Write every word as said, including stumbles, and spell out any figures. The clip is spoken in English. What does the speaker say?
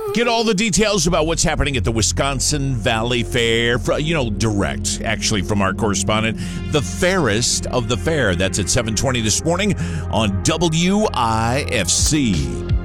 Get all the details about what's happening at the Wisconsin Valley Fair, you know, direct, actually, from our correspondent, the fairest of the fair. That's at seven twenty this morning on W I F C.